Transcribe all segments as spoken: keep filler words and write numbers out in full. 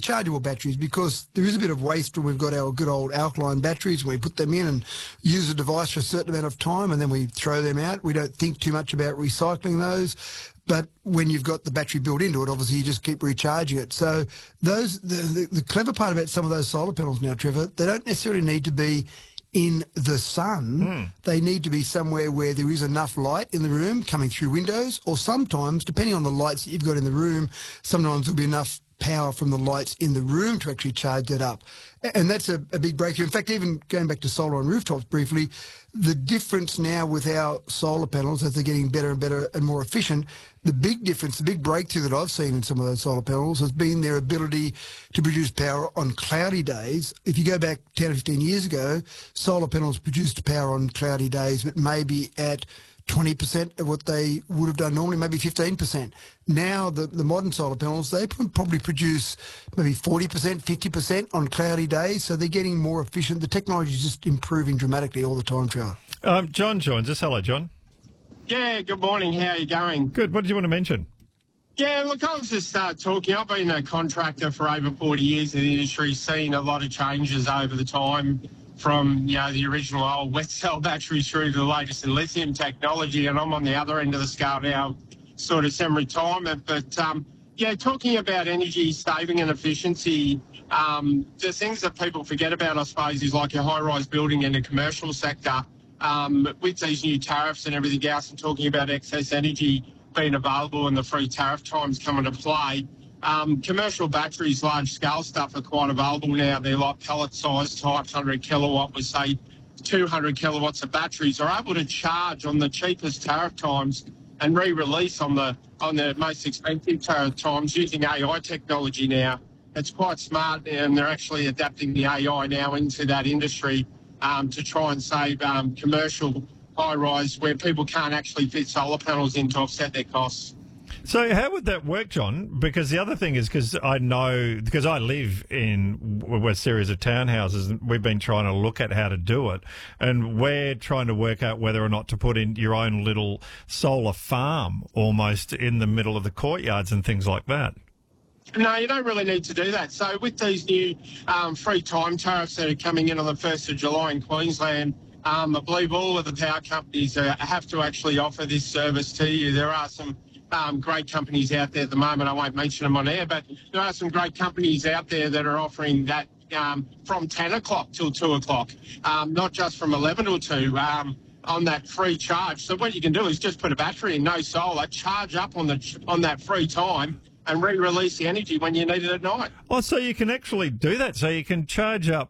rechargeable batteries, because there is a bit of waste when we've got our good old alkaline batteries. We put them in and use the device for a certain amount of time and then we throw them out. We don't think too much about recycling those. But when you've got the battery built into it, obviously you just keep recharging it. So those the, the, the clever part about some of those solar panels now, Trevor, they don't necessarily need to be in the sun. Mm. They need to be somewhere where there is enough light in the room coming through windows, or sometimes, depending on the lights that you've got in the room, sometimes there'll be enough power from the lights in the room to actually charge that up. And that's a, a big breakthrough. In fact, even going back to solar on rooftops briefly, the difference now with our solar panels, as they're getting better and better and more efficient, the big difference, the big breakthrough that I've seen in some of those solar panels has been their ability to produce power on cloudy days. If you go back ten or fifteen years ago, solar panels produced power on cloudy days, but maybe at twenty percent of what they would have done normally, maybe fifteen percent. Now, the, the modern solar panels, they probably produce maybe forty percent, fifty percent on cloudy days, so they're getting more efficient. The technology is just improving dramatically all the time, Trevor. Um, John joins us. Hello, John. Yeah, good morning. How are you going? Good. What did you want to mention? Yeah, look, I was just uh, talking. I've been a contractor for over forty years in the industry, seen a lot of changes over the time, from, you know, the original old wet cell batteries through to the latest in lithium technology, and I'm on the other end of the scale now, sort of semi-retirement. But, um, yeah, talking about energy saving and efficiency, um, the things that people forget about, I suppose, is like your high-rise building in the commercial sector. Um, with these new tariffs and everything else, and talking about excess energy being available and the free tariff times coming to play, Um, commercial batteries, large-scale stuff, are quite available now. They're like pellet-sized types, one hundred kilowatt with, say, two hundred kilowatts of batteries, are able to charge on the cheapest tariff times and re-release on the on the most expensive tariff times using A I technology now. It's quite smart, and they're actually adapting the A I now into that industry um, to try and save um, commercial high-rise where people can't actually fit solar panels in to offset their costs. So how would that work, John? Because the other thing is, because I know, because I live in a series of townhouses, and we've been trying to look at how to do it, and we're trying to work out whether or not to put in your own little solar farm almost in the middle of the courtyards and things like that. No, you don't really need to do that. So with these new um, free time tariffs that are coming in on the first of July in Queensland, um, I believe all of the power companies uh, have to actually offer this service to you. There are some Um, great companies out there at the moment. I won't mention them on air, but there are some great companies out there that are offering that um, from ten o'clock till two o'clock, um, not just from eleven till two, um, on that free charge. So what you can do is just put a battery in, no solar, charge up on the on that free time, and re-release the energy when you need it at night. Oh, so you can actually do that. So you can charge up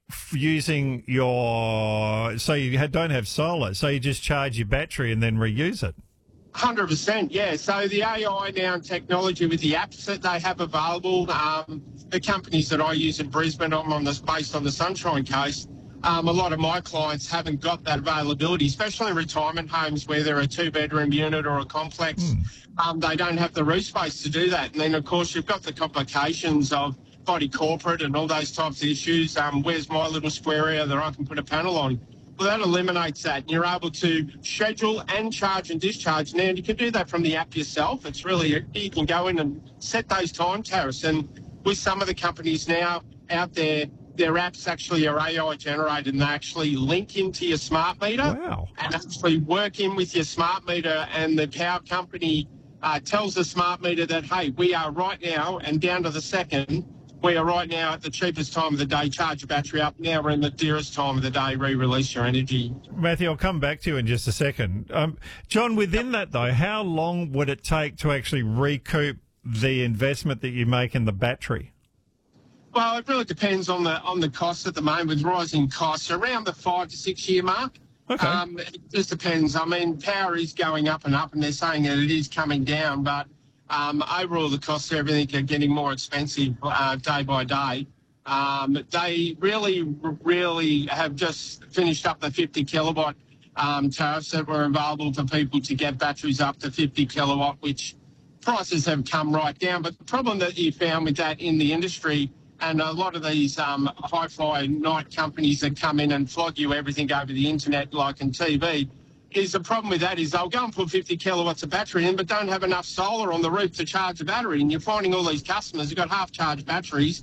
using your, so you don't have solar, so you just charge your battery and then reuse it. one hundred percent, yeah. So the A I now and technology with the apps that they have available, um, the companies that I use in Brisbane, I'm on this based on the Sunshine Coast. Um, a lot of my clients haven't got that availability, especially in retirement homes where they're a two-bedroom unit or a complex. Mm. Um, they don't have the roof space to do that. And then, of course, you've got the complications of body corporate and all those types of issues. Um, where's my little square area that I can put a panel on? Well, that eliminates that. You're able to schedule and charge and discharge. Now, you can do that from the app yourself. It's really, you can go in and set those time tariffs. And with some of the companies now out there, their apps actually are A I generated, and they actually link into your smart meter. Wow. And actually work in with your smart meter, and the power company uh, tells the smart meter that, hey, we are right now, and down to the second, we are right now at the cheapest time of the day, charge your battery up. Now we're in the dearest time of the day, re-release your energy. Matthew, I'll come back to you in just a second. Um, John, within that, though, how long would it take to actually recoup the investment that you make in the battery? Well, it really depends on the on the costs at the moment, with rising costs, around the five to six year mark. Okay. Um, it just depends. I mean, power is going up and up, and they're saying that it is coming down, but Um, overall, the costs of everything are getting more expensive uh, day by day. Um, they really, really have just finished up the fifty kilowatt um, tariffs that were available for people to get batteries up to fifty kilowatt, which prices have come right down. But the problem that you found with that in the industry, and a lot of these um, hi-fi night companies that come in and flog you everything over the internet, like on T V, is the problem with that is they'll go and put fifty kilowatts of battery in, but don't have enough solar on the roof to charge the battery. And you're finding all these customers who've got half-charged batteries